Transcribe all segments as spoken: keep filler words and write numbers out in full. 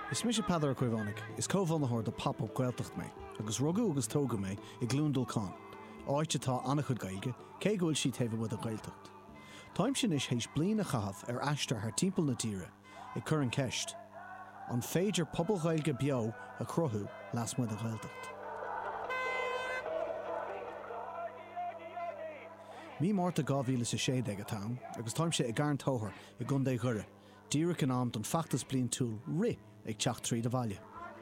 Is mis padar cuivánig, is cóhhannathir de pop-up gaeltacht mé, agus rugú agus tóga mé i glúndul cá. Áite tá annachchud gaige, cé ghfuil si taobh bud a gaeltacht. Táim sin is hééis bliana chahabh ar eistar haar timpeall na tíre, i chur an ceist. An féidir pobl gailge beo a crothú las muid a gaeltacht. Mí márta gáhíle sa séad ag a tám, agus táim sé i gcairn tóthar i gundé ghure, díreach an am don factas blion túl ri ag teach tríd a bhaile.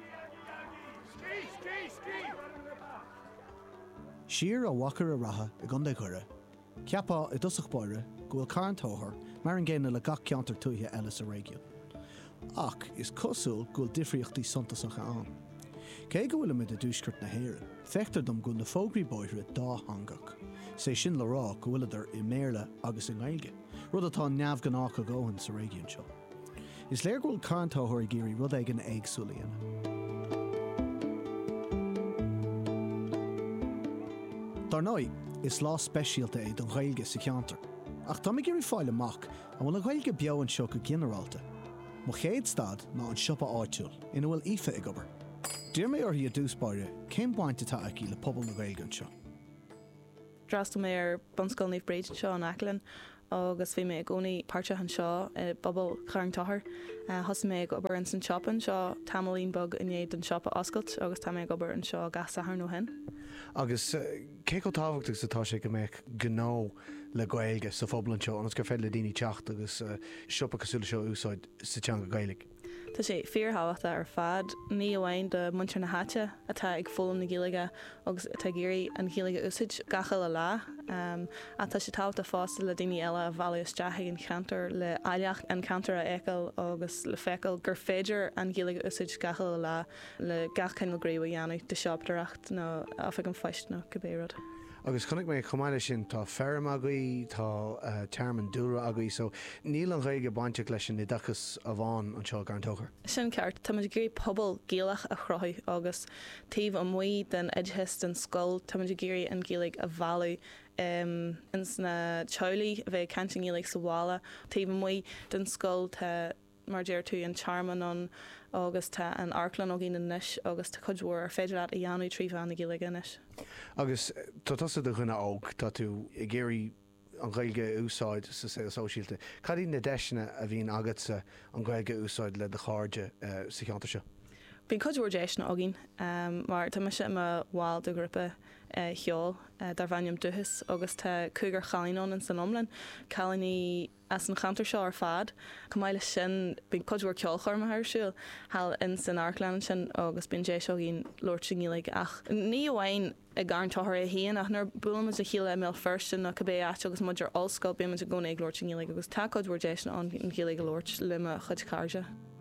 Siar a wachar a ratha i gundé ghure, ceapá i dusach boire gohfuil cairn tóthar mar an ggéine le gach ceantar tuaithe eile sa réigiún. Ach is cosúil gohfuil difriochtaí suntasacha an. Cé go bhfuil muid a dúsgurt na héireann, feictar dom go na fógraí bóithre dá hangach. Sé sin le rá go bhfuil idir i méle agus in gailge, rud atá neamh gnácha góhann sa réigiún seo. Is léir gohfuil cairn tóthar i géirí rud ag an éagsúlaíonna. Dar nói is lá speisialta é don ghailge sa cheantar, ach tá géirí fáil amach an bhfuil an ghailge beabhann seo go ginearálta. Mo chéad stad ná an siopa áitiúil ina bhfuil ife ag obair. Dír mé orthaí a dúspáire, cén bainte tá aici le pobl na gailgeán seo. Drastal mé ar bunscoil níomh breid seo an Aclan, agus bhí mé ag gcónaí páirte an seo i bobbal cairn tóthar. Thas mé ag obair an san siopan seo tamalaín bug in éad an siopa oscailt, agus tá mé ag obair an seo gas a nó hen. Agus cé go táhachtach sa tá sé go méid gnó le gailge sa phobal an seo, agus gur féad le daoine teacht agus siopa cosúla seo úsáid sa teanga gailge. Tá sé fíorthabhachta ar fad, ní amhain de muintir na háite atá ag fólam na Gaeilge agus atá géirí an Gaeilge úsáid gacha le lá. Um, a tá sé tábhacht a fásta le daoine eile a bhaile isteach an cantar le aileach an cantar a écail agus le fécail gur féidir an Gaeilge úsáid gacha le lá le gach cinil gríomh dhéanú de seoptaracht nó áfach an feist nó go béad. Agus chunig mé chomáile sin tá ferm agaí, tá term dúra agaí, so níl an gaige bainte leis sin i dachas a bháin an seo gar an tóchar. Sin ceart, tá muid gurí pobl géalach a chrothaí agus taobh an muí den idhis den scoil, tá muid gurí an Gaeilge a bhailú um, ins na teolaí a bheith canting Gaeilge sa bhála, taobh an muí den scoil tá mar déir tú an charman an agus tá an arclan ó gin níis agus tá chudhór ar féidir leat a dhéanú tríomh na Gaeilge níis. Agus tá tasa do chuna óg tá tú i géirí an gailge úsáid sa sé sóisialta. Cad í na deisna a bhíon agat sa an gailge úsáid le de cháirde uh, sa cheantar seo? Bhín chudhór déisna ágin, um, mar tá me sé a bháil do grúpa uh, cheol uh, dar bhainneam duchas agus tá cúgur chaínón in san omlan, chaíní as an chantar seo ar fad, cumáile sin bín chudhór ceolchar mar thairsúil, hall in san Arclan sin agus bín déis ágin Lord sin Gaeilge ach. Ní amhain a garn tóthar a híon ach nar bulam is a chéile mé first na cabbé áit agus muidir allscoil bí muid a gcónaí ag Lord sin Gaeilge agus tá chudhór déisna an Gaeilge Lord le a chud cairde.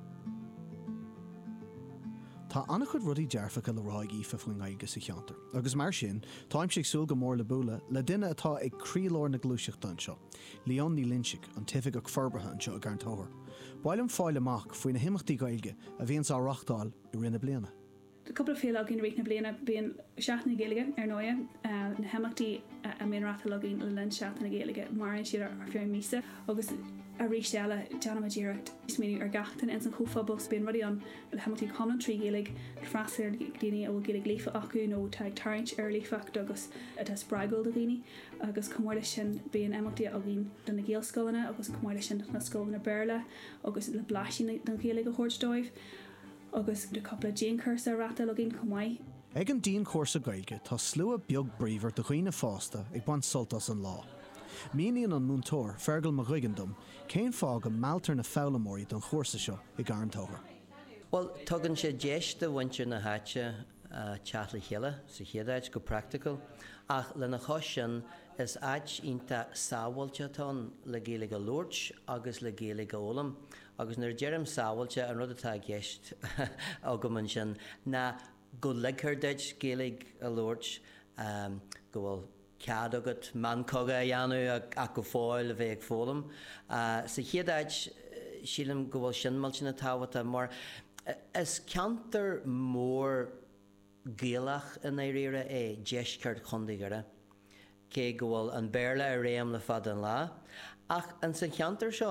Tá annachchud rudí dearfacha le ráig ífa faoin gailge sa cheantar. Agus mar sin, táim sé súil go mór le bula le duine atá ag críolóir na glúiseachta an seo, Leon ní Linsic an taifeadh ag forbartha an seo a gar an tóthar. Báil an fáil amach faoin na himachtaí gailge a bhíonn sa rachtáil i rinne bliana. De couple féle agin réit na bliana bíon seaach na Gaeilge ar nóia na himachtaí a mé ratha agin le lin seaach na Gaeilge mar siad ar fear mísa agus a rééis eile Janna Díreacht is mé ar gatain in san chofabos bíon rudí an le himachtaí common trí Gaeilge freisir daoine a bhfuil Gaeilge léfa acu nó teag tarint ar léfacht agus a tá sprágóil do daoine agus cumáile sin bíon imachtaí agin don na Gaelscoileanna agus cumáile sin na scoil na Béarla agus le blaisí don Gaeilge chóirdóibh agus de coppla Jane Cursa rata login cumáid. Ag an díon cuasa gailge tá slua beag bríomhar do chuoine fásta ag ban soltas an lá. Mííon an múntóir fergal mar rigandum, cén fág an mealtar na fálamóí don chósa seo i gar an tóthar. Well, tugann sé déis de bhainte na háite teatla chéile sa chéadáid go practical, ach le na chos sin is áit ínta sábhailte tán le Gaeilge Lords agus le Gaeilge Ólam, agus nuair dearm sábhailte an rud atá gceist agamann sin na go leicirdeid Gaeilge Lords um, go bhfuil cead agat man coga a dhéanú a go fáil a bheith ag fólam. Uh, sa chéadáid sílim go bhfuil sin mal sin na tábhata mar is ceantar mór Gaelach in éire é deisceart chundaigere. Cé go bhfuil an Béarla a réam le fad an lá. Ach an san cheantar seo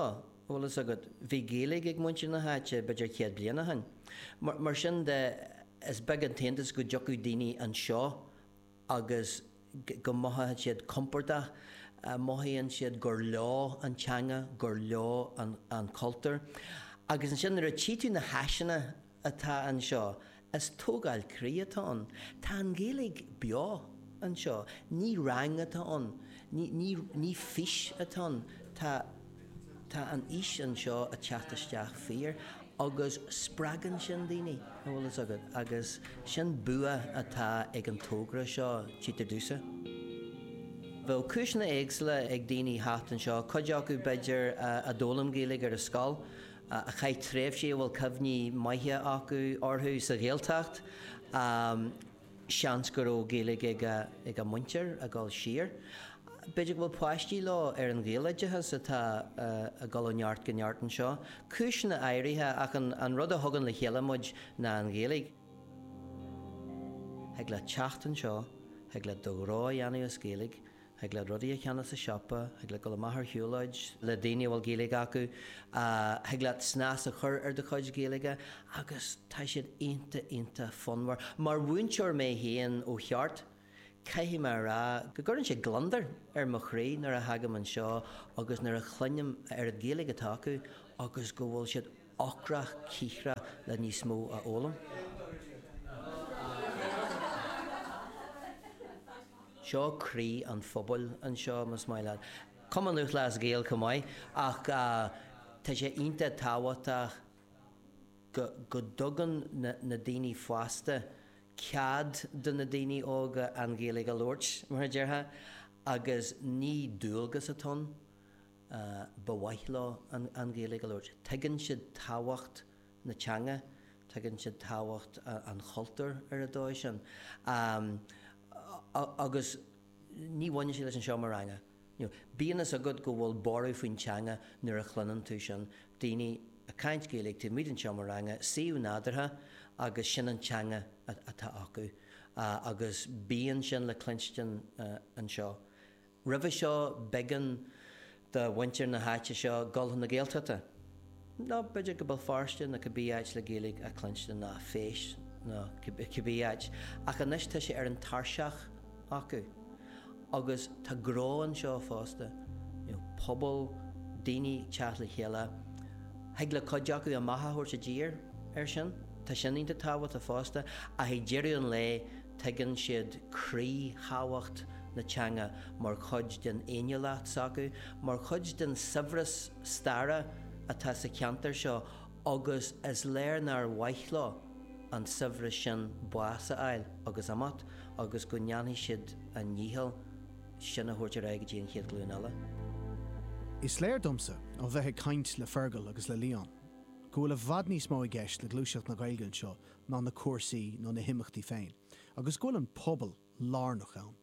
bhfuil is agad bhí géalaigh ag muintir na háite beidir chéad bliana hain. Mar, mar sin de is beag an taontas go deochú daoine an seo agus go maithe siad comportach, uh, maithaíonn siad gur leá an teanga, gur leá an, an cultúr. Agus an sin ar a tíú na háisina atá an seo, is tógáil críatán, tá an géalaigh beá an seo, ní rang atán, ní, ní, ní fis atán, tá, tá an is an seo a teachtasteach fér, agus spragan sin daoine, bhfuil is agad, agus sin bua atá ag an tógra seo títa dúsa. Bhil cúisna éagsla ag daoine hat an seo, chuide acu beidir uh, a dólam géalaigh ar a scáil, uh, a chaid tréimh sé bhfuil cyfní maithe acu orthú sa ghéaltacht, um, seans go ró géalaigh ag a, ag a muintir a gáil siar. Beidir bhfuil páistí lá ar an ghéalaidethe atá uh, a gáil neart go neart an seo, cúisna éirithe ach an, an rud a thugann le chéalamuid na an géalaigh. Heag le teacht an seo, heag le do rá dhéanú a scéalaigh, heag le rudaí a cheanna sa siopa, heag le go le maithar hiúlaid, le daine bhfuil géalaigh acu, uh, heag le snás a chur ar do chuid géalaige, agus tá siad aonta aonta fonmhar. Mar bhaintear mé héan ó cheart, caihí mar rá, go gcurann sé glandar ar mo chraí nar a hagam an seo, agus nar a chluineam ar a géalaigh atá acu, agus go bhfuil siad ocrach cíchra le níos mó a ólam. Seo crí an phobal an seo mas mailad. Com an uach leas géal go mai, ach uh, tá sé ionta táhaach go, go dogan na, na daoine fásta, cead do na daoine óga an géalaigh a lóirt mar deartha, agus ní dúilgus atón uh, bhaithlá an, an géalaigh a lóirt. Tuigeann siad táhacht na teanga, tuigeann siad táhacht uh, an chultúr ar a dóis sin. Um, agus ní bhaine sé leis an seo mar ranga. Bíon is a go go bhfuil ború faoin teanga nuair a chluann tú sin, daoine a caint géalaigh tú míid an seo mar ranga, síú nádartha agus sin an teanga atá acu, uh, agus bíon sin le clinstin uh, an seo. Ribh seo began de bhaintir na háite seo goltha na géaltata. No, beidir go bhfuil fáiste na go bí áit le géalaigh a clinstin na féis, no, go bí áit. Ach anis tá sé ar an tarseach acu, agus tá grá an seo fásta, you know, pobl, daoine teach le chéile, heag le coide acu a maithe thuair sa dír ar sin, tá sin ionta tábhacht a fásta, a heag déirú an le tuigeann siad crí háhacht na teanga mar chuid den aine leat acu, mar chuid den sibhras stara atá sa ceantar seo, agus is léir nar waithlá an sibhras sin buasa ail, agus amat, agus go neannaí siad a níhal sin a thuirte raige díon chéad glún eile. Is léir domsa ó bheitthe caint le fergal agus le líon. Go bhfuil a bhd níos mó i gceist le glúiseacht na Gaeilge seo ná na cuasaí nó na himachtaí féin, agus go bhfuil an pobl lárnach ann.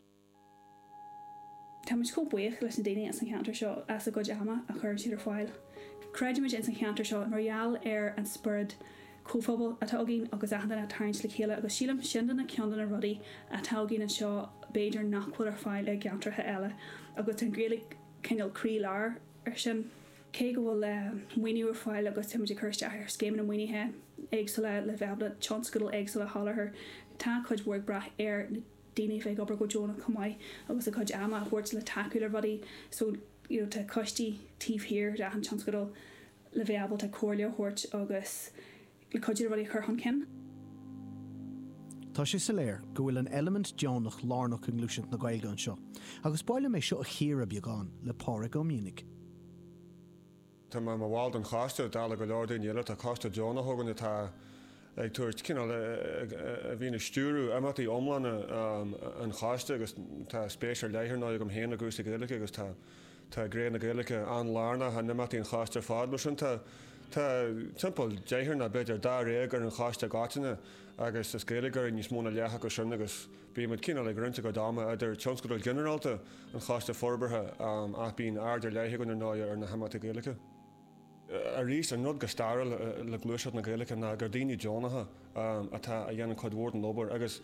Tá muid có buíoch leis an daine as an cheantar seo as a go deama a chuir siad ar fáil. Creidimiid in san cheantar seo margheall ar an spurd cóphobal a táginn agus ahanana a tarint le chéile agus sílam sinan na ceandan a rudaí a táginn an seo béidir nachfuil ar fáil le geantartha eile agus an gréalaigh cinneal crí lár ar sin. Cé go bhfuil muoinú ar fáil agus tuimiid chuirte ar scéman na muoinethe éagsúla le bhebla tionscudal éagsúla hálathair tá chuid bhór brath ar na daoine bheith obair go Jóna cumáid agus a chuid ama a bhhuiirt le takeúil ar rudaí, so you know, tá costí tíomhhir de an tionscudal le bheabal tá cóirleo thuirt agus le coidir rudaí chur cin. Tá sé sa léir go bhfuil an element deánach lárnach an glúiseacht na Gaeilge an seo, agus baile mé seo a chéire beagán le páric ó Múnich. Tá má bháil an cháiste dála go leir daon eile tá cáiste Jóna thugann atá ag tuairt cinál a bhína stúrú amatí omlána an cháiste agus tá spéisiir léithir ná go héanana agus a Gaeilge agus tá tá gréanna Gaeilge an lárna a namatí an cháiste fád mar sin tá Tá timppel déhir na beidir dá réag ar an cháiste gátainine agus is Gaeilge níos móna leatha go sin agus bí mud cinál ag rinnta go dáma idir tionscudal generalta an cháiste forbartha ach bíon airdir léithe go na náide ar na hamatí Gaeilge. A rís an nod go staire le glúiseacht na Gaeilge na gur daoine Jónatha atá a dhéanann chuid mhór an lobar agus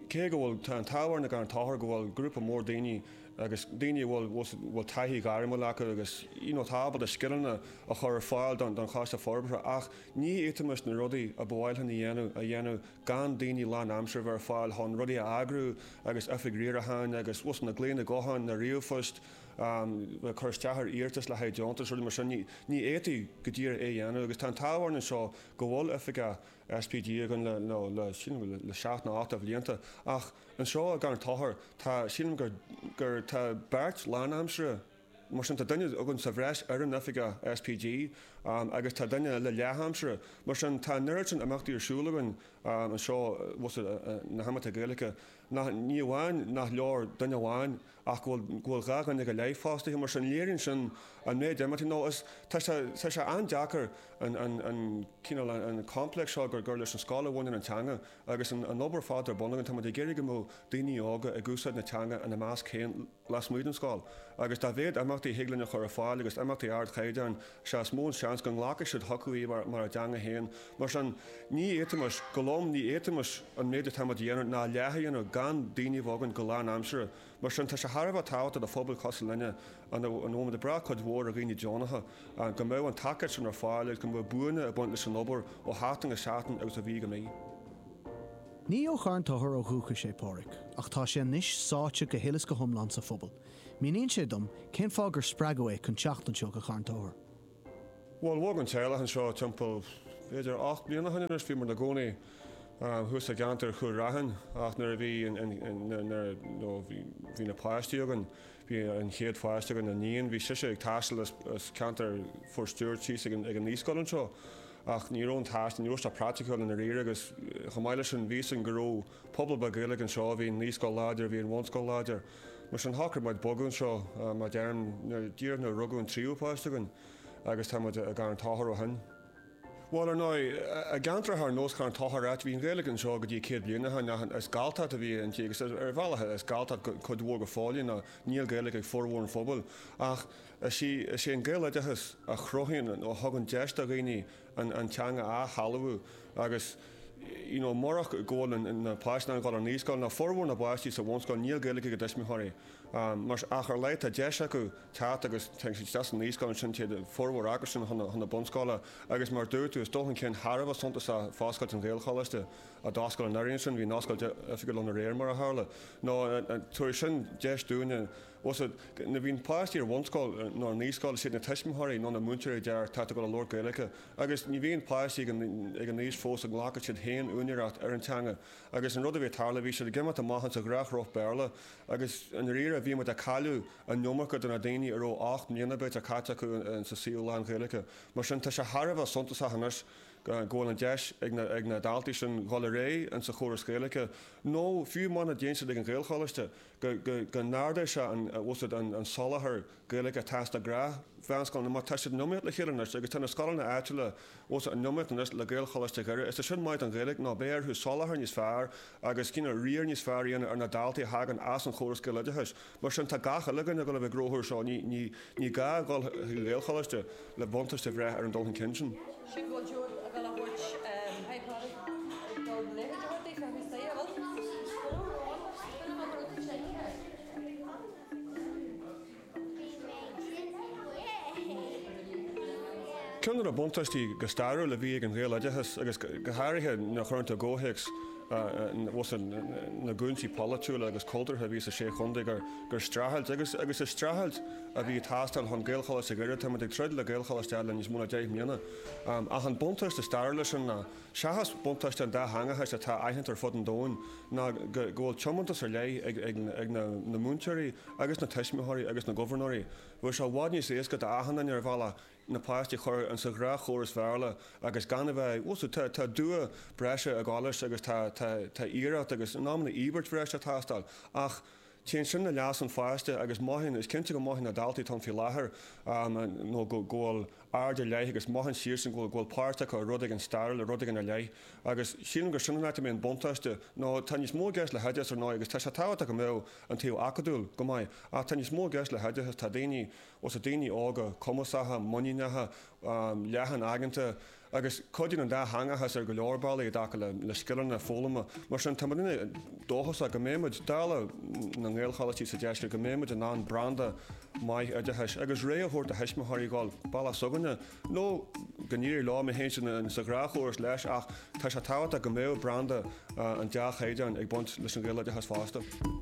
cé go bhfuil tá an táhar na gar an táthir go bhfuil grúpa mór daoine agus daoine bhfuil bhfuil taithí garim lecha agus tábal a skillna a chur fáil don don cháiste forbre ach ní éitimas na rudaí a bhhailthe na dhéanú a dhéanú gan daoine lá amsir bhar fáil hon rudaí a agrú agus afigríir a hain agus was na gléanna gohan na riomhfust chur steachar íirtas le haid deontas mar sin ní éti go dtír é dhéanú agus tá táhhain seo go bhfuil afiga S P G gan le le seaach na áta bblianta ach an seo a gan táthir tá sin gur gur tá bert lánamsre mar sin tá daine agann sa bhreis ar an nafiga S P G um, agus tá daine le lehamsre mar sin tá nuirtin amachtaí arsúlagan um, an seo was na hamata gaalacha ní bhhain nach leor duine bhhain ach bhfuil gagan ag a leithfásta mar sin léironn sin an méid dematí nó is tá sé an deachar an complex seo gur gur leis an scála bhain an teanga agus an obair fád ar bonnagan tá d géirige mó daoine ága a gúsáid na teanga an na más céin las múid an scáil agus tá bhéad amachtaí hiiglanna chur a fáil agus amachtaí ard chéidean se smó seans gan lácha siad hocuí mar a deanga héin mar sin ní éitimas golóm ní éitimas an méidir tam dhéanú ná lehaíon gan daoine bhágan go lán amsere mar sin tá se Harbh táta a fphobal cos linne an ómad de bra chud mhór a riine Jonatha an go mbeh an takeid sin ar fáil go mbeh buine a buint leis an obair ó hátan a seaatan agus a bhí go mé. Ní ó chuann táthir ó thuúcha sé páric ach tá sé níos sáte go hélas go thomlan sa phobal. Míonn sé dom cén fá gur spreagahé chun teachtan seo go chuann táthir. Bhil bhg an teile an seo timppel féidir acht bliana hanas fi mar na gcónaí hús a gantar chu rahan ach nar a bhí hí na páistíogan bhí an chéad fáistegan na níon bhí siise ag taisil as cantar forstúirtí ag an níoscoiln seo ach nírón táist an ústa practical in a réir agus chamáile sin ví an goró pobl ba gaeilge an seo hí níoscoil láidir hí an bhhanscoil láidir mar sin hachar maid bogann seo má dearm dír na rugú an tríúpáistegan agus tá a gar an táthir ó hin. Well no a gantra haar nos kan táthir at hín réigen seo go dtí céad bliana han is galta a bhí an tí ar bhealach is galta chud bhór go fáilín a níl gaalaigh ag forhór an fphobal ach si sé an gaalaidechas a chrothíonn ó thugann deist a réine an teanga a Hallú agus you know morach ggóil in na páisna gáil an níoscáil na forhór na báistí sa bhhanscáil níl gaalaigh go deismithirí. Um, mar a chu leit a deise acu te agus te an níoscáil sin tiad forhór agus sin chuna bonscála agus mar dúirú is dóchan cén Harbh sontas a fáscailt an réalchaiste a dáscail an naíonn sin bhí náscail figur an réir mar a hála. nó tuair sin deis dúine na bhín páistí ar bhhanscáil nó níoscáil si na teismithirí nó na múteir dear te go a Lord Gaeilge agus ní bhíon páistí ag an níos fós a ghlacha siad héin únirat ar an teanga agus an rud a bhí tála bhí siad gimime a maihan a gráthróh bearla agus an réir a bhí a callú an nomachcha don a daine ar ó ácht mionabeit a caite acu an sa síúláin Gaeilge. Mar sin tá se Harbh sontas a hanas ggóil an deis ag na daltaí sin gála ré an sa chóras Gaeilge. nó fiú mána déansa ag an ghéalchaiste go náda se an solahar Gaeilge testa gra bheanscáil na má teiste nóid le chéannas agus tanna scáilna áitiile os an nóid le ghéalchaiste gure. Is sin maid an Gaeilge ná béir chu solahar níos fearr agus cinna riir níos fearíon ar na daltaí hagan as an chóras Gaeilgeis. Mar sin tá gacha legan a go le bh gróthir seo ní gá gáil réalchaiste le bontaiste bhreith ar an dulthan cinsin. Ceannar a buntaistí go stairú le bhí an réalaideachas agus go háirithe na chuirnta ggótheics was na gúntí polúile agus cultúr a bhí a sé chundaigh gur gur strahailt agus agus is strahailt a bhí tástal chun géalchalas a gure tá ag trid le géalchalasteil níos múna déh mianana a an buntaiste stair lei sin na seachas buntaiste an dá hangathe a tá aitheantar fud an dóin ná ggóil temantas ar lei ag na múnteirí agus na teismithirí agus na governorí bhfuair se bhád níos éas go ahanana ar bhela na páistí chur an sa gra chóras bhearla agus gan bheith úsú tá dua breise a gáis agus tá írat agus námna íbert breise tástal ach té sin na leas an fáiste agus maithinn is cinnte go maithinn na daltaí tan fi láthair nó go ggóil airde leith agus maithan siir san ghfuil ghfuil páirrta go rudig an stair le rudig an a lei agus sin gur sinna mé an buntaiste nó tá níos mó geis le heideas ar ná agus tá se táhata go mé an tíú acadúil go maiid a tá níos mó geis le heideas tá daoine os a daoine ága commasatha moninethe lehan aganta agus codín an dá hanga has ar go leorbála i dacha le le skillan na fólama mar sin tamarine dóchas a go méid dála na ngéilchalatí sa deisle go méid an ná branda mai a de heis agus ré a hort a heisma harí gáil balla soganne nó gníir lá me hé an sa grachúirs leis ach tá se táhat a go mé branda an deach héidean ag bont leis an ggéile de has fásta.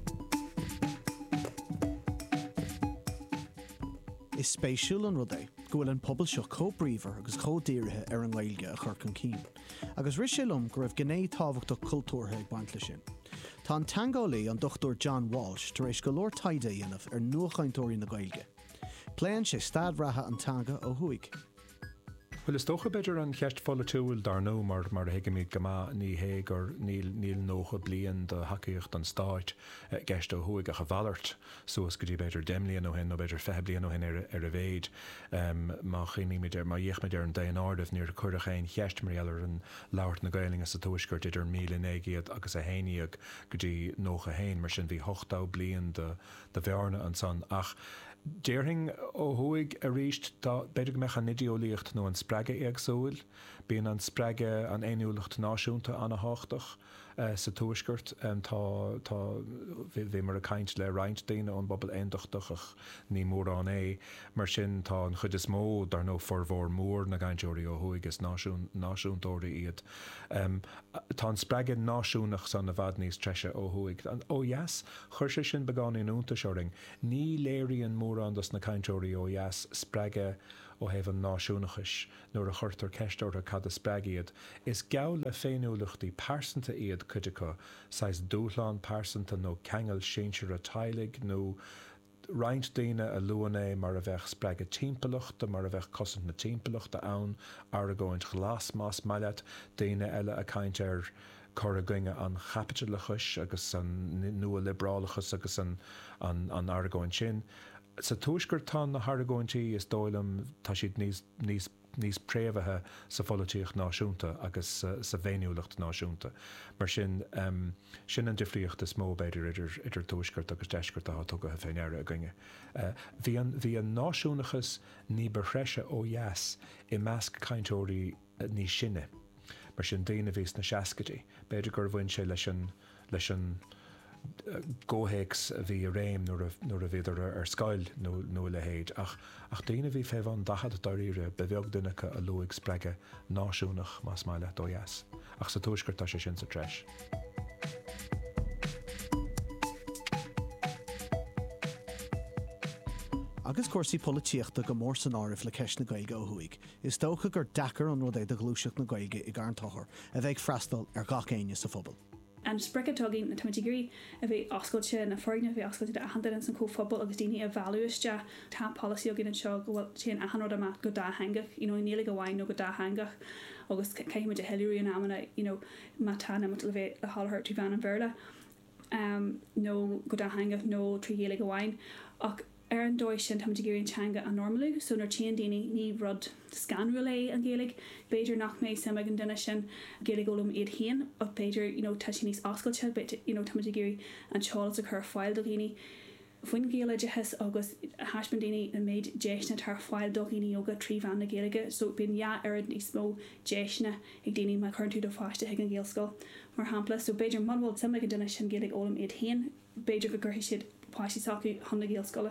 Is spéisiúil an rud é, go bhfuil an pobl seo cóbríomhar agus códíirithe ar an Gaeilge a chur chun cín. Agus ris lom go raibh gné tábhachtach cultúrtha ag baint lei sin. Tá an tangálaí an dochtúr John Walsh tar éis go leor taide dhéanamh ar nuachchaintóirí na Gaeilge. Pléann sé stadbhreatha an tanga ó thuaig. Well, is tócha beidir an cheist fola túil dar nó mar mar hiige míid gama ní hé gur níl níl nócha blian de hacaíocht an stáit gceist ó thuaig a chavalart soas go dtí beidir demlíon ó hen nó beidir fe blian ó hen ar a bhéid má chiní meidir má dhéich meidir an daon ardamh níor chuircha ein cheist maréalar an labhart na Gaeilge sa tuaisgurt idir míle négiad agus a héineag go dtí nócha héin mar sin bhí hochtá blian de de bhearna an san ach Deirthing ó thuaig a ríist beidir mecha nideolaíocht nó an spreige agsúil, bíon an spreige an éúlacht náisiúnta anna háchtach sa tuaisgurt tá bhí mar a caint le roinnt daine an bobbal aondachtach ní mór an é, mar sin tá an chud is mó dar nó formhór mór na gaiintúirí ó thuaig is náisiúntóirí iad. Tá an spreige náisiúnach san na bhd níos treise ó thuaig. Ó yes, chuir sé sin beáin únta seoring, ní léiríonn mór andas na caintúirí ó yes spreige ó heh an náisiúnachas nuair a chuirtar ceistúir a cad a spregiad. Is geall le féinúlachtaí persanta iad cuidecha, sais dúláán persanta nó cheangail séinsear a tailig nó roinnt daine a luané mar a bheith spreige timpachta mar a bheith cosint na timpachta ann ar a ggóint glas más maileat daine eile a caint ar chur a gcuinge an chapitalachas agus an nua liberálachas agus an an aragóin sin. Sa tuaisgurt tá na Haragóintí is dóilm tá siad níos níos níos préomhathe sa folaíocht náisiúnta agus sa bhéiniúlacht náisiúnta. Mar sin um, sin an difriocht is mó beidir idir idir tuaisgurt agus deisgurt a tugathe féin air a gcuinge. Bhí an bhí an náisiúnachas ní berreise ó yes i measc caintóirí ní sinne. Mar sin daine bhís na seacatí, beidir gur bhain sé leis an leis an góhéics a bhí a réim nuair a bhéidir ar scail nó le héid ach ach daine bhí feh an dachad daíre be bheag duinecha a luigh spreige náisiúnach más maiile dó yes ach sa tuaisgurt tá sé sin sa treis. Agus cuasaí polítíochta go mór san áirih le ceist na Gaeilge ó thuaig, is dócha gur dachar an rud é de glúiseach na Gaeilge i gcairn tochar a bheith freastal ar gach aine sa phobal. An spricetugin na tuaigéirí a bheith oscailte na foiine bheith oscailte a handan san cóphobal agus daoine a bhúiste tá policy agin an seo gohfuil sé an ahanrad amach go dá hangach, you know, níla go bhhain nó go dá hangach agus caiimiid a heúí an amna, you know, matana mu le bheith le hallhart tú bhean an bhirla um, nó go dá hangach nó trí héla go bhhain ach ar an dóis sin tam géirí antanga an normalú, so nar tían daoine ní rud scan relay an Gaeilge, beidir nach méid sama an duine sin Gaeilge golum iad hain, ach beidir, you know, tá sin níos oscailte, but, you know, tam géirí an seáil a chur fáil do daoine. Bhain Gaeilge has agus hasban daoine na méid deisna tar fáil do daoine yoga trí bhean na Gaeilge, so bíon ja airad níos mó deisna ag daoine má chuirn tú do fáiste ag an Gaelscoil mar hampla, so beidir manbhil sama an duine sin Gaeilge golum iad hain, beidir go gurthaí siad páistí sacu chun na Gaelscoile.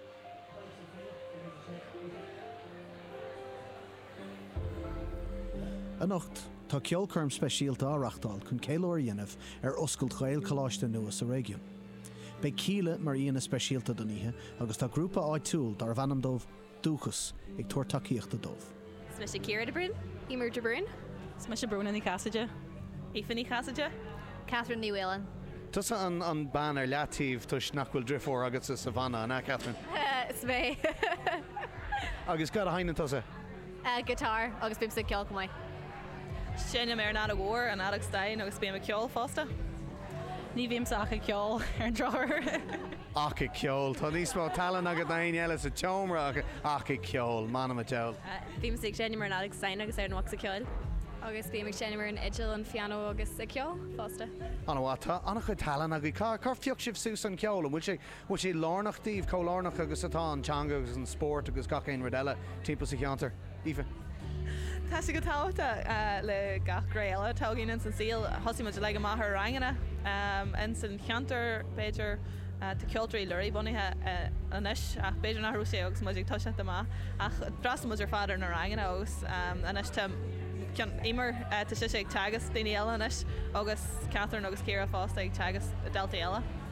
Anocht, tá ceolcurm speisialta áireachtáil chun céileoir dhéanamh ar oscailt Gael choláiste nua sa réigiún. Bei cíle mar íana speisialta don ihe agus tá grúpa áid túil dar bhanam dómh dúchas ag tuairtaíochta dómh. Is me sé Ciara de Brún, Emer de Brún. Is me sé Brúna ní Casaide. Aoife ní Casaide. Catherine ní Whelan. Tusa an an ban ar leatíh tuis nachhfuil drifór agus sa savanna, na Catherine? Is mé. Agus gad a hainan tusa? Guitar agus bim sa ceol go mai. Sinne mé ná a bhór an Alex Stein agus bíam a ceol fásta. Ní bhím sa acha ceol ar an droir. Acha ceol, tá níos mó talan agad naon eile sa teomra acha ceol, manam a teol. Bím sa sinne mar an Alex Stein agus ar an wach sa ceol. Agus bím ag sinne mar an Idil an fiano agus sa ceol fásta. Anna bhata, anna chu talan agad cá, cá fioch sibh sús an ceol, bhfuil sé bhfuil sé lárnachtaíh, có lárnach agus atá an teanga agus an sport agus gach aon rud eile timp sa cheantar. Aoife? Tá si go táta le gachréile táginn san síl hosí mu le go maith rangana in san cheantar Beiidir tá ceoltarí leirí bunithe anis ach beidir nach sé agus mu tá se má ach dras mu ar fáidir na rangana agus anis imar tá si sé teagas daine eile anis agus Catherine agus Ciara fásta ag teagas delta eile.